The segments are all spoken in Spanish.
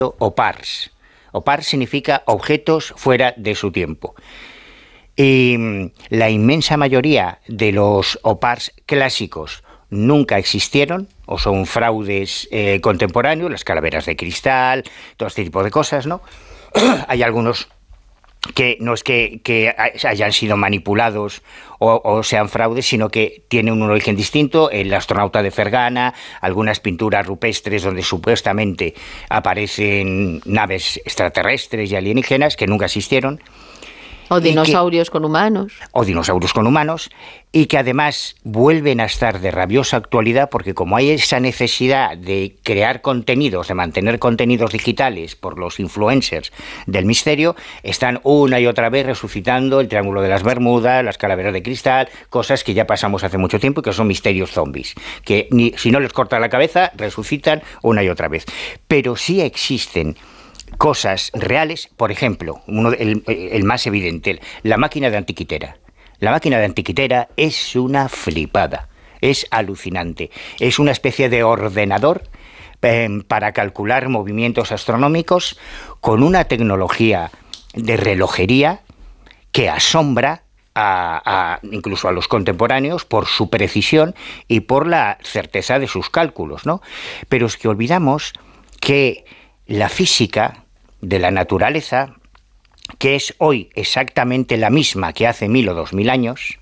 OPARS. OPARS significa objetos fuera de su tiempo. Y la inmensa mayoría de los OPARS clásicos nunca existieron o son fraudes contemporáneos, las calaveras de cristal, todo este tipo de cosas, ¿no? Hay algunos que no es que hayan sido manipulados o sean fraudes, sino que tienen un origen distinto. El astronauta de Fergana, algunas pinturas rupestres donde supuestamente aparecen naves extraterrestres y alienígenas que nunca existieron. O dinosaurios con humanos. O dinosaurios con humanos, y que además vuelven a estar de rabiosa actualidad porque como hay esa necesidad de crear contenidos, de mantener contenidos digitales por los influencers del misterio, están una y otra vez resucitando el Triángulo de las Bermudas, las calaveras de cristal, cosas que ya pasamos hace mucho tiempo y que son misterios zombies, que si no les corta la cabeza, resucitan una y otra vez. Pero sí existen cosas reales, por ejemplo, el más evidente, la máquina de antiquitera. La máquina de antiquitera es una flipada, es alucinante. Es una especie de ordenador para calcular movimientos astronómicos con una tecnología de relojería que asombra incluso a los contemporáneos por su precisión y por la certeza de sus cálculos, ¿no? Pero es que olvidamos que la física de la naturaleza, que es hoy exactamente la misma que hace 1000 o 2000 años,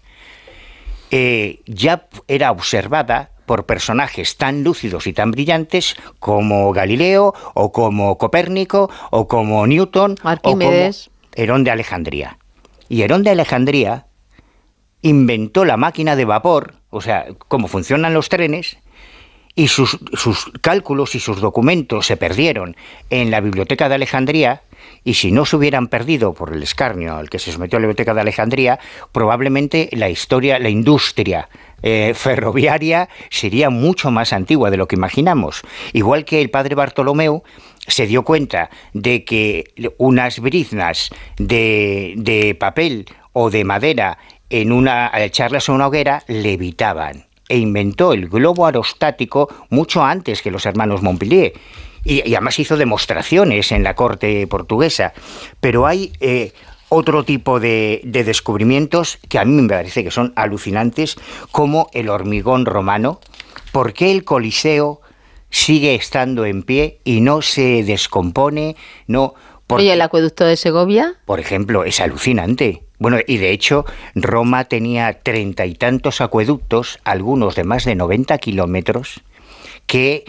ya era observada por personajes tan lúcidos y tan brillantes como Galileo, o como Copérnico, o como Newton, Arquímedes, o como Herón de Alejandría. Y Herón de Alejandría inventó la máquina de vapor, o sea, cómo funcionan los trenes, y sus cálculos y sus documentos se perdieron en la Biblioteca de Alejandría, y si no se hubieran perdido por el escarnio al que se sometió a la Biblioteca de Alejandría, probablemente la industria ferroviaria sería mucho más antigua de lo que imaginamos. Igual que el padre Bartolomeu se dio cuenta de que unas briznas de papel o de madera al echarlas a una hoguera levitaban, e inventó el globo aerostático mucho antes que los hermanos Montpellier. Y además hizo demostraciones en la corte portuguesa. Pero hay otro tipo de descubrimientos que a mí me parece que son alucinantes, como el hormigón romano. ¿Por qué el Coliseo sigue estando en pie y no se descompone? Oye, ¿el acueducto de Segovia? Por ejemplo, es alucinante. Bueno, y de hecho, Roma tenía 30 y tantos acueductos, algunos de más de 90 kilómetros, que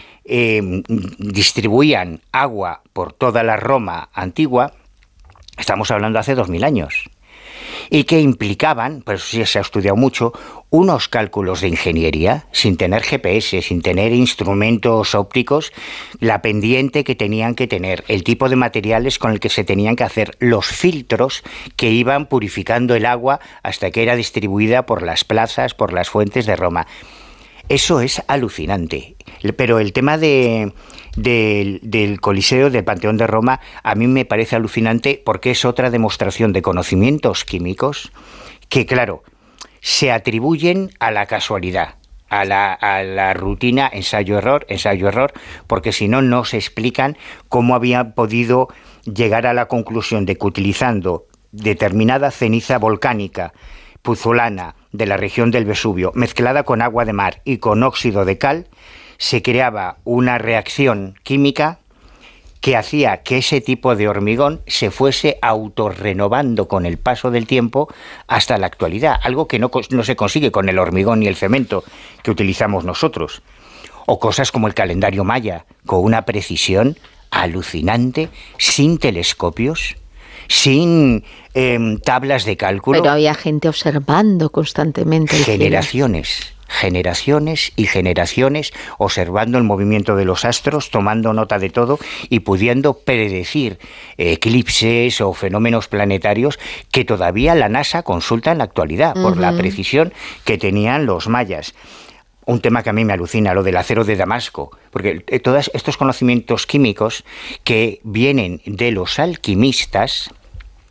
distribuían agua por toda la Roma antigua, estamos hablando hace 2000 años, y que implicaban, pues sí se ha estudiado mucho, unos cálculos de ingeniería, sin tener GPS, sin tener instrumentos ópticos, la pendiente que tenían que tener, el tipo de materiales con el que se tenían que hacer, los filtros que iban purificando el agua hasta que era distribuida por las plazas, por las fuentes de Roma. Eso es alucinante. Pero el tema del Coliseo, del Panteón de Roma, a mí me parece alucinante porque es otra demostración de conocimientos químicos que, claro, se atribuyen a la casualidad, a la rutina ensayo-error, porque si no, no se explican cómo habían podido llegar a la conclusión de que utilizando determinada ceniza volcánica puzolana de la región del Vesubio, mezclada con agua de mar y con óxido de cal, se creaba una reacción química que hacía que ese tipo de hormigón se fuese autorrenovando con el paso del tiempo hasta la actualidad, algo que no se consigue con el hormigón y el cemento que utilizamos nosotros. O cosas como el calendario maya, con una precisión alucinante, sin telescopios, sin tablas de cálculo. Pero había gente observando constantemente el generaciones y generaciones observando el movimiento de los astros, tomando nota de todo y pudiendo predecir eclipses o fenómenos planetarios que todavía la NASA consulta en la actualidad por la precisión que tenían los mayas. Un tema que a mí me alucina, lo del acero de Damasco, porque todos estos conocimientos químicos que vienen de los alquimistas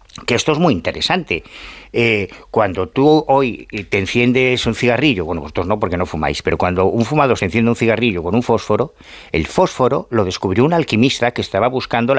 que esto es muy interesante. Cuando tú hoy te enciendes un cigarrillo, bueno, vosotros no porque no fumáis, pero cuando un fumador se enciende un cigarrillo con un fósforo, el fósforo lo descubrió un alquimista que estaba buscando